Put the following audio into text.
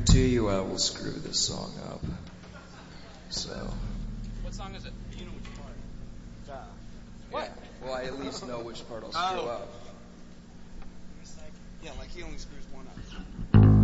guarantee you I will screw this song up. So. What song is it? You know which part. What? Yeah. Well, I at least know which part I'll screw up. Yeah, like he only screws one up.